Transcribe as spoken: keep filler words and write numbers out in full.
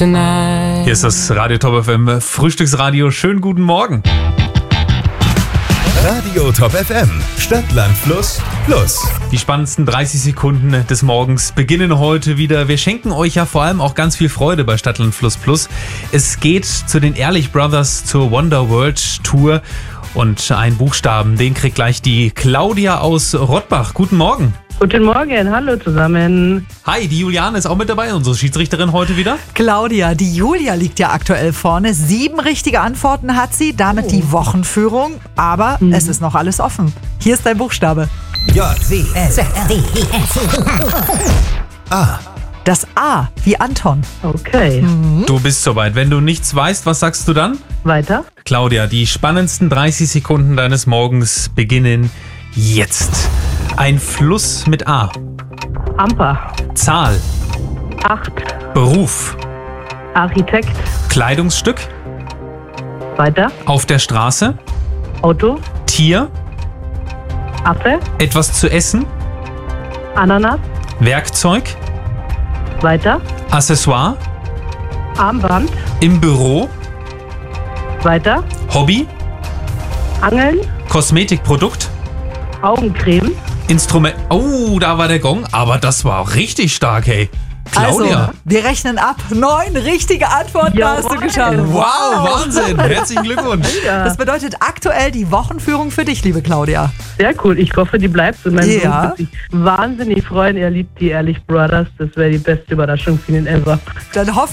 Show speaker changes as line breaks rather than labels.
tonight.
Hier ist das Radio Top F M Frühstücksradio. Schönen guten Morgen.
Radio Top F M, Stadt, Land, Fluss, Plus.
Die spannendsten dreißig Sekunden des Morgens beginnen heute wieder. Wir schenken euch ja vor allem auch ganz viel Freude bei Stadt, Land, Fluss, Plus. Es geht zu den Ehrlich Brothers zur Wonder World Tour. Und einen Buchstaben, den kriegt gleich die Claudia aus Rottbach. Guten Morgen.
Guten Morgen, hallo zusammen.
Hi, die Juliane ist auch mit dabei, unsere Schiedsrichterin heute wieder.
Claudia, die Julia liegt ja aktuell vorne. Sieben richtige Antworten hat sie, damit die Wochenführung. Aber
Mhm.
es ist noch alles offen. Hier ist dein Buchstabe.
J, C, S, A.
Das A wie Anton.
Okay,
Du bist soweit. Wenn du nichts weißt, was sagst du dann?
weiter.
Claudia, die spannendsten dreißig Sekunden deines Morgens beginnen jetzt. Ein Fluss mit A.
Amper,
Zahl.
acht.
Beruf.
Architekt,
Kleidungsstück.
weiter.
Auf der Straße.
Auto,
Tier.
Affe,
Etwas zu essen.
Ananas,
Werkzeug.
weiter.
Accessoire.
Armband,
Im Büro.
weiter.
Hobby.
Angeln,
Kosmetikprodukt.
Augencreme,
Instrument. Oh, da war der Gong. Aber das war auch richtig stark, hey. Claudia.
Also, wir rechnen ab. Neun richtige Antworten hast du
Jawohl.
geschafft.
Wow, Wahnsinn. Herzlichen Glückwunsch.
Das bedeutet aktuell die Wochenführung für dich, liebe Claudia.
sehr cool. Ich hoffe, die bleibt so. Mein
Ja.
Sohn wird sich wahnsinnig freuen. Er liebt die Ehrlich Brothers. Das wäre die beste Überraschung für ihn ever.
Dann hoffen